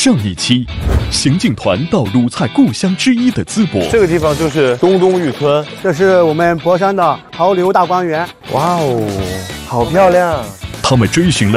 上一期，行进团到鲁菜故乡之一的淄博。 这个地方就是东东峪村， 这是我们博山的潮流大观园。 哇哦，好漂亮！ 他们追寻了